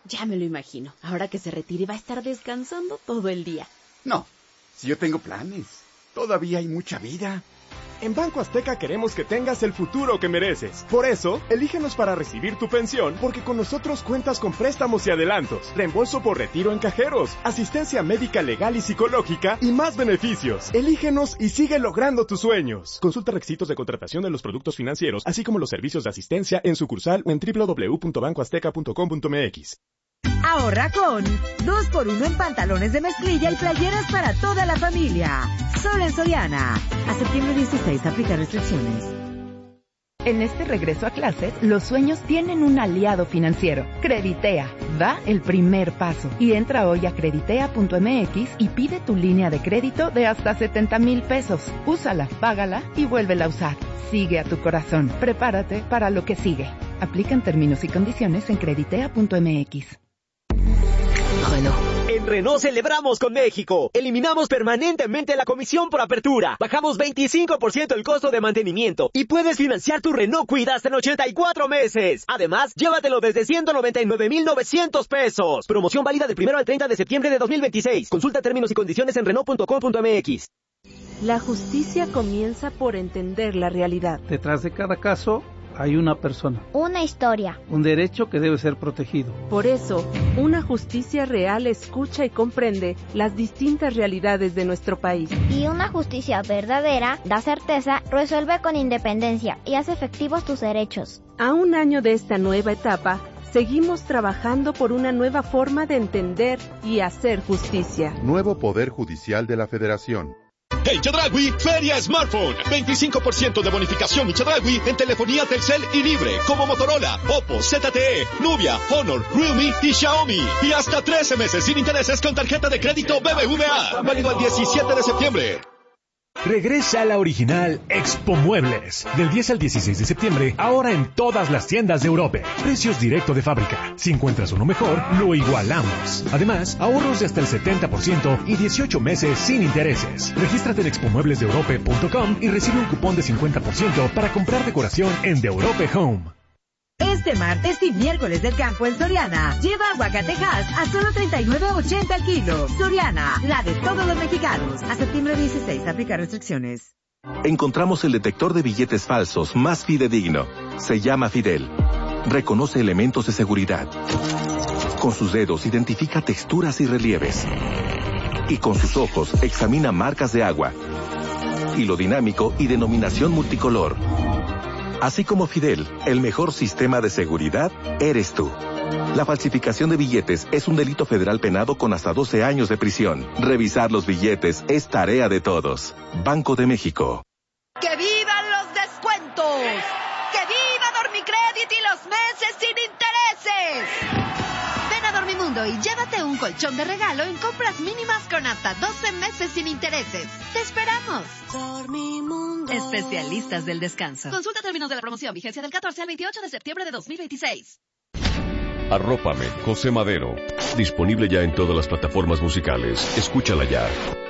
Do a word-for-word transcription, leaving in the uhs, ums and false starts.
Ya me lo imagino. Ahora que se retire va a estar descansando todo el día. No, si yo tengo planes. Todavía hay mucha vida. En Banco Azteca queremos que tengas el futuro que mereces. Por eso, elígenos para recibir tu pensión, porque con nosotros cuentas con préstamos y adelantos, reembolso por retiro en cajeros, asistencia médica legal y psicológica y más beneficios. Elígenos y sigue logrando tus sueños. Consulta requisitos de contratación de los productos financieros, así como los servicios de asistencia en sucursal o en doble u doble u doble u punto banco azteca punto com punto m x. Ahorra con dos por uno en pantalones de mezclilla y playeras para toda la familia. Solo en Soriana. A septiembre dieciséis, aplica restricciones. En este regreso a clases, los sueños tienen un aliado financiero. Creditea. Da el primer paso. Y entra hoy a creditea punto m x y pide tu línea de crédito de hasta setenta mil pesos. Úsala, págala y vuélvela a usar. Sigue a tu corazón. Prepárate para lo que sigue. Aplican términos y condiciones en creditea punto m x. En Renault celebramos con México. Eliminamos permanentemente la comisión por apertura. Bajamos veinticinco por ciento el costo de mantenimiento. Y puedes financiar tu Renault Kwid hasta en ochenta y cuatro meses. Además, llévatelo desde ciento noventa y nueve mil novecientos pesos. Promoción válida del primero al treinta de septiembre de dos mil veintiséis. Consulta términos y condiciones en renault punto com punto m x. La justicia comienza por entender la realidad. Detrás de cada caso hay una persona. Una historia. Un derecho que debe ser protegido. Por eso, una justicia real escucha y comprende las distintas realidades de nuestro país. Y una justicia verdadera da certeza, resuelve con independencia y hace efectivos tus derechos. A un año de esta nueva etapa, seguimos trabajando por una nueva forma de entender y hacer justicia. Nuevo Poder Judicial de la Federación. En Chedraui, Feria Smartphone. veinticinco por ciento de bonificación en Chedraui en telefonía Telcel y Libre, como Motorola, Oppo, Z T E, Nubia, Honor, Realme y Xiaomi. Y hasta trece meses sin intereses con tarjeta de crédito B B V A. Válido el diecisiete de septiembre. Regresa a la original Expo Muebles. Del diez al dieciséis de septiembre, ahora en todas las tiendas de Europa. Precios directo de fábrica. Si encuentras uno mejor, lo igualamos. Además, ahorros de hasta el setenta por ciento y dieciocho meses sin intereses. Regístrate en expo muebles de europe punto com y recibe un cupón de cincuenta por ciento para comprar decoración en The Europe Home. Este martes y miércoles del campo en Soriana. Lleva aguacatejas a solo treinta y nueve ochenta el kilo. Soriana, la de todos los mexicanos. A septiembre dieciséis, aplica restricciones. Encontramos el detector de billetes falsos más fidedigno. Se llama Fidel. Reconoce elementos de seguridad. Con sus dedos identifica texturas y relieves. Y con sus ojos examina marcas de agua. Hilo dinámico y denominación multicolor. Así como Fidel, el mejor sistema de seguridad eres tú. La falsificación de billetes es un delito federal penado con hasta doce años de prisión. Revisar los billetes es tarea de todos. Banco de México. ¡Que vivan los descuentos! ¡Que viva Dormicredit y los meses sin intereses! Ven a Dormimundo y llévate un colchón de regalo en compras mínimas con hasta doce meses sin intereses. ¡Te esperamos! Dormimundo. Especialistas del descanso. Consulta términos de la promoción. Vigencia del catorce al veintiocho de septiembre de dos mil veintiséis. Arrópame, José Madero. Disponible ya en todas las plataformas musicales. Escúchala ya.